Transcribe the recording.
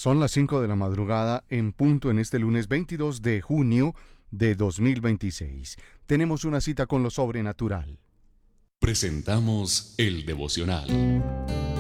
Son las 5 de la madrugada en punto en este lunes 22 de junio de 2026. Tenemos una cita con lo sobrenatural. Presentamos el devocional.